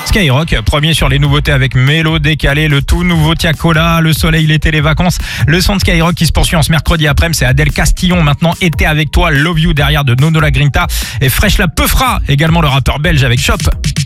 Skyrock, premier sur les nouveautés avec Mélo décalé, le tout nouveau Tiakola, le soleil, l'été, les vacances. Le son de Skyrock qui se poursuit en ce mercredi après-midi, c'est Adèle Castillon. Maintenant, été avec toi, Love You derrière de Nono La Grinta. Et Fresh la Peufra, également le rappeur belge avec Chop.